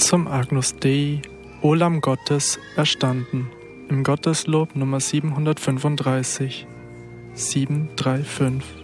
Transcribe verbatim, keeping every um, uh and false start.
zum Agnus Dei, O Lamm Gottes, erstanden. Im Gotteslob Nummer siebenhundertfünfunddreißig. sieben drei fünf